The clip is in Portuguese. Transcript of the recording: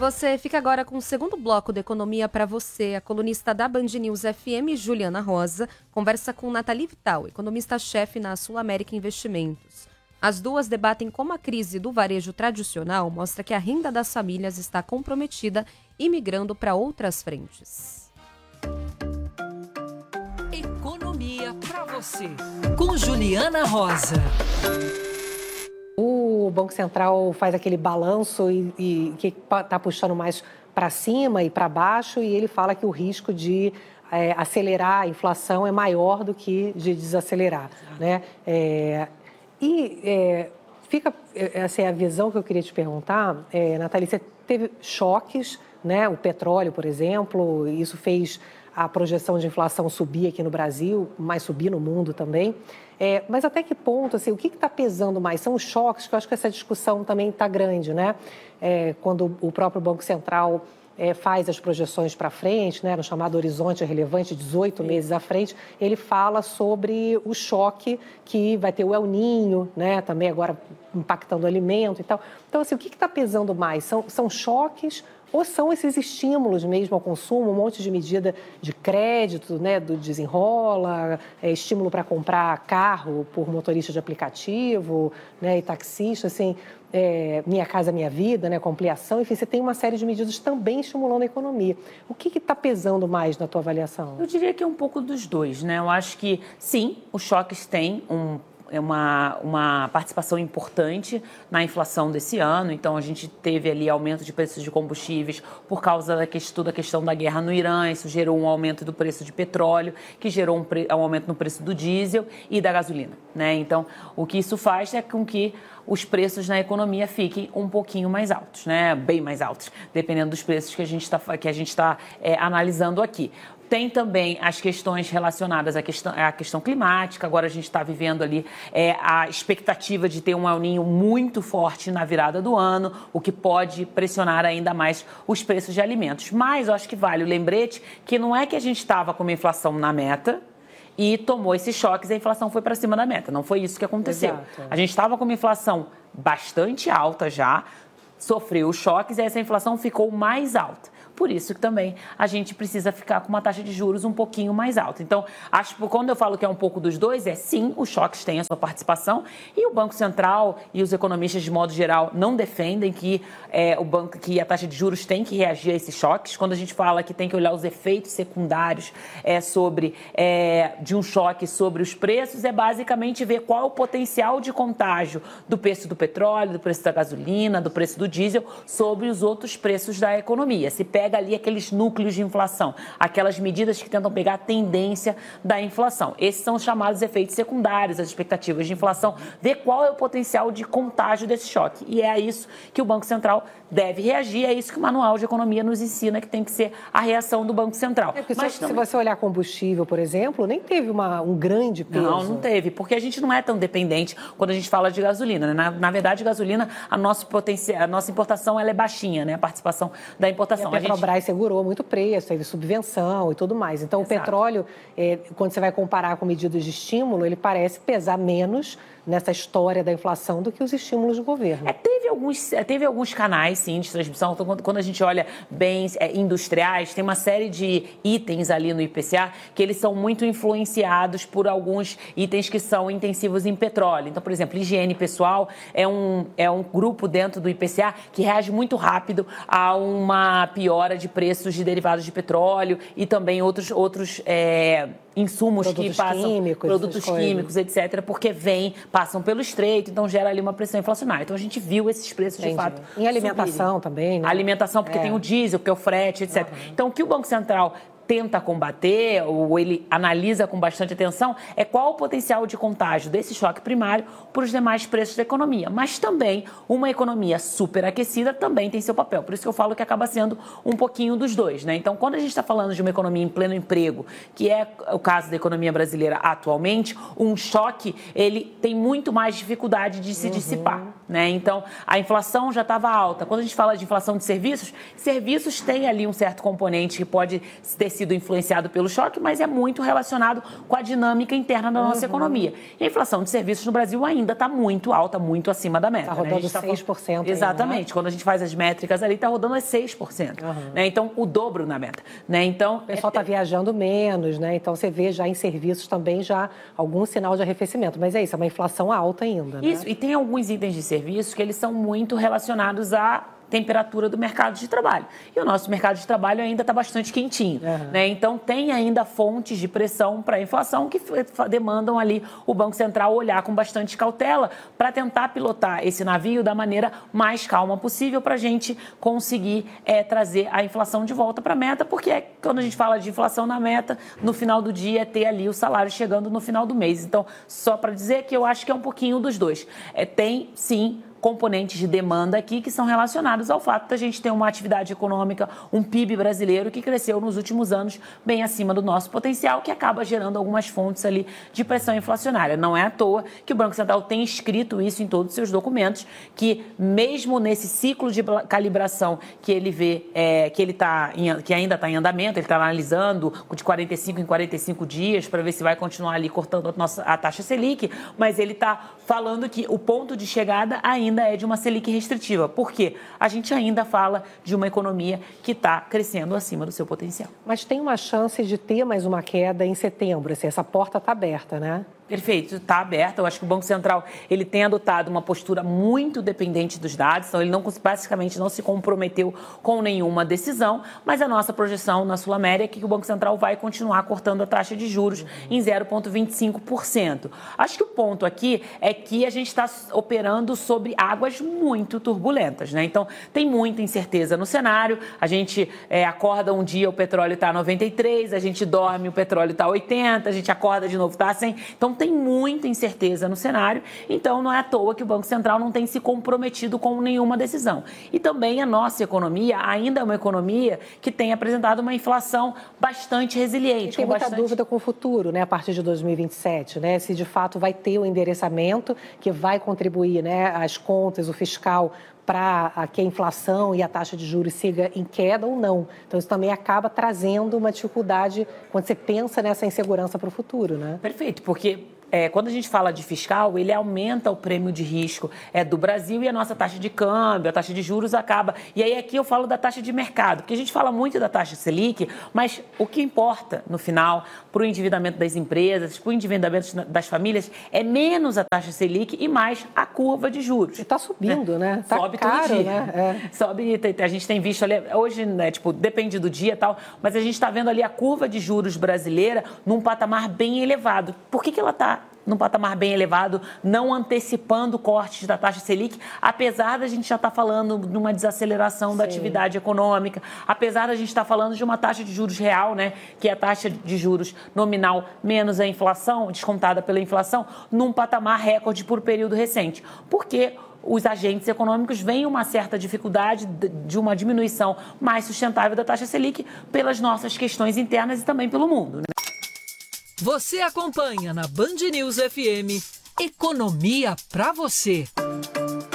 Você fica agora com o segundo bloco da Economia para você. A colunista da Band News FM, Juliana Rosa, conversa com Nathalie Vital, economista-chefe na Sul América Investimentos. As duas debatem como a crise do varejo tradicional mostra que a renda das famílias está comprometida e migrando para outras frentes. Economia para você, com Juliana Rosa. O Banco Central faz aquele balanço e que está puxando mais para cima e para baixo, e ele fala que o risco de acelerar a inflação é maior do que de desacelerar, né? Fica assim, a visão que eu queria te perguntar, Nathalie, você teve choques, né? O petróleo, por exemplo, isso fez a projeção de inflação subir aqui no Brasil, mas subir no mundo também. Mas até que ponto, assim, o que está pesando mais? São os choques, que eu acho que essa discussão também está grande, né? Quando o próprio Banco Central faz as projeções para frente, né, no chamado horizonte relevante, 18 meses à frente, ele fala sobre o choque que vai ter o El Niño, né, também agora impactando o alimento e tal. Então, assim, o que está pesando mais? São choques ou são esses estímulos mesmo ao consumo, um monte de medida de crédito, né, do desenrola, estímulo para comprar carro por motorista de aplicativo, né, e taxista, assim, Minha Casa Minha Vida, né, com ampliação, enfim, você tem uma série de medidas também estimulando a economia. O que está pesando mais na tua avaliação? Eu diria que é um pouco dos dois, né? Eu acho que, sim, os choques têm uma participação importante na inflação desse ano. Então, a gente teve ali aumento de preços de combustíveis por causa da questão da guerra no Irã. Isso gerou um aumento do preço de petróleo, que gerou um aumento no preço do diesel e da gasolina, né? Então, o que isso faz é com que os preços na economia fiquem um pouquinho mais altos, né? Bem mais altos, dependendo dos preços que a gente está analisando aqui. Tem também as questões relacionadas à questão climática. Agora a gente está vivendo ali a expectativa de ter um El Niño muito forte na virada do ano, o que pode pressionar ainda mais os preços de alimentos. Mas eu acho que vale o lembrete que não é que a gente estava com uma inflação na meta e tomou esses choques e a inflação foi para cima da meta. Não foi isso que aconteceu. Exato. A gente estava com uma inflação bastante alta já, sofreu os choques e essa inflação ficou mais alta. Por isso que também a gente precisa ficar com uma taxa de juros um pouquinho mais alta. Então, acho que quando eu falo que é um pouco dos dois, sim, os choques têm a sua participação e o Banco Central e os economistas, de modo geral, não defendem que a taxa de juros tem que reagir a esses choques. Quando a gente fala que tem que olhar os efeitos secundários de um choque sobre os preços, é basicamente ver qual é o potencial de contágio do preço do petróleo, do preço da gasolina, do preço do diesel sobre os outros preços da economia. Se pega ali aqueles núcleos de inflação, aquelas medidas que tentam pegar a tendência da inflação. Esses são os chamados efeitos secundários, as expectativas de inflação, ver qual é o potencial de contágio desse choque. E é a isso que o Banco Central deve reagir, é isso que o Manual de Economia nos ensina, que tem que ser a reação do Banco Central. Mas se você olhar combustível, por exemplo, nem teve um grande peso. Não teve, porque a gente não é tão dependente quando a gente fala de gasolina, né? Na verdade, gasolina, a nossa importação ela é baixinha, né? A participação da importação. E a Petrobras segurou muito preço, teve subvenção e tudo mais. Então, Exato. O petróleo, quando você vai comparar com medidas de estímulo, ele parece pesar menos nessa história da inflação do que os estímulos do governo. Teve alguns canais, sim, de transmissão. Então, quando a gente olha bens industriais, tem uma série de itens ali no IPCA que eles são muito influenciados por alguns itens que são intensivos em petróleo. Então, por exemplo, higiene pessoal é um grupo dentro do IPCA que reage muito rápido a uma piora de preços de derivados de petróleo e também outros insumos produtos químicos, etc., porque passam pelo estreito, então gera ali uma pressão inflacionária. Então a gente viu esses preços de fato. Em alimentação também, né? A alimentação, porque tem o diesel, porque é o frete, etc. Uhum. Então o que o Banco Central tenta combater, ou ele analisa com bastante atenção, é qual o potencial de contágio desse choque primário para os demais preços da economia. Mas também, uma economia superaquecida também tem seu papel. Por isso que eu falo que acaba sendo um pouquinho dos dois, né? Então, quando a gente está falando de uma economia em pleno emprego, que é o caso da economia brasileira atualmente, um choque, ele tem muito mais dificuldade de se dissipar, né? Então, a inflação já estava alta. Quando a gente fala de inflação de serviços têm ali um certo componente que pode ter sido influenciado pelo choque, mas é muito relacionado com a dinâmica interna da nossa economia. E a inflação de serviços no Brasil ainda está muito alta, muito acima da meta. Está rodando, né? 6% ainda, exatamente. né? Quando a gente faz as métricas ali, está rodando a 6%. Né? Então, o dobro na meta. Né? Então, o pessoal está viajando menos, né? Então você vê já em serviços também já algum sinal de arrefecimento. Mas é isso, é uma inflação alta ainda, né? Isso, e tem alguns itens de serviços que eles são muito relacionados à temperatura do mercado de trabalho. E o nosso mercado de trabalho ainda está bastante quentinho. Né? Então, tem ainda fontes de pressão para a inflação que demandam ali o Banco Central olhar com bastante cautela para tentar pilotar esse navio da maneira mais calma possível para a gente conseguir trazer a inflação de volta para a meta, porque quando a gente fala de inflação na meta, no final do dia é ter ali o salário chegando no final do mês. Então, só para dizer que eu acho que é um pouquinho dos dois. Tem, sim, componentes de demanda aqui que são relacionados ao fato de a gente ter uma atividade econômica, um PIB brasileiro que cresceu nos últimos anos bem acima do nosso potencial, que acaba gerando algumas fontes ali de pressão inflacionária. Não é à toa que o Banco Central tem escrito isso em todos os seus documentos, que mesmo nesse ciclo de calibração que ele vê, que ainda está em andamento, ele está analisando de 45 em 45 dias para ver se vai continuar ali cortando a taxa Selic, mas ele está falando que o ponto de chegada ainda é de uma Selic restritiva. Por quê? A gente ainda fala de uma economia que está crescendo acima do seu potencial. Mas tem uma chance de ter mais uma queda em setembro, assim, essa porta está aberta, né? Perfeito, está aberto. Eu acho que o Banco Central ele tem adotado uma postura muito dependente dos dados, então ele basicamente não se comprometeu com nenhuma decisão, mas a nossa projeção na Sul América é que o Banco Central vai continuar cortando a taxa de juros em 0,25%. Acho que o ponto aqui é que a gente está operando sobre águas muito turbulentas, né? Então, tem muita incerteza no cenário, a gente acorda um dia, o petróleo está a 93, a gente dorme, o petróleo está a 80, a gente acorda de novo, está a 100, então tem muita incerteza no cenário, então não é à toa que o Banco Central não tem se comprometido com nenhuma decisão. E também a nossa economia ainda é uma economia que tem apresentado uma inflação bastante resiliente. E tem muita dúvida com o futuro, né, a partir de 2027, né, se de fato vai ter o endereçamento que vai contribuir, né, as contas, o fiscal, para que a inflação e a taxa de juros siga em queda ou não. Então, isso também acaba trazendo uma dificuldade quando você pensa nessa insegurança para o futuro, né? Perfeito, porque quando a gente fala de fiscal, ele aumenta o prêmio de risco do Brasil e a nossa taxa de câmbio, a taxa de juros acaba. E aí aqui eu falo da taxa de mercado, porque a gente fala muito da taxa Selic, mas o que importa no final para o endividamento das empresas, para o endividamento das famílias, é menos a taxa Selic e mais a curva de juros. E está subindo, né? Está Sobe caro, todo dia. Né? Sobe, a gente tem visto ali, hoje, né, depende do dia e tal, mas a gente está vendo ali a curva de juros brasileira num patamar bem elevado. Por que ela está num patamar bem elevado, não antecipando cortes da taxa Selic, apesar da gente já estar falando de uma desaceleração da atividade econômica, apesar da gente estar falando de uma taxa de juros real, né, que é a taxa de juros nominal menos a inflação, descontada pela inflação, num patamar recorde por período recente. Porque os agentes econômicos veem uma certa dificuldade de uma diminuição mais sustentável da taxa Selic pelas nossas questões internas e também pelo mundo, né? Você acompanha na Band News FM Economia pra você.